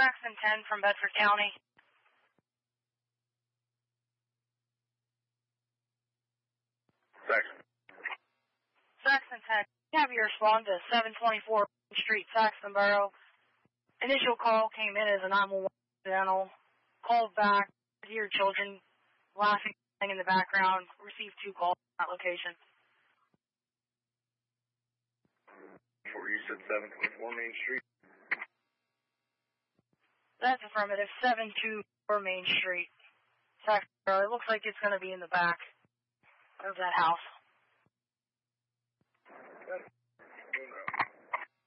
Saxon 10 from Bedford County. Saxon 10, have you respond to 724 Main Street, Saxonboro. Initial call came in as a 911 accidental. Called back to your children laughing in the background. Received 2 calls at that location. You said 724 Main Street? That's affirmative. 724 Main Street, Saxonboro. It looks like it's going to be in the back of that house.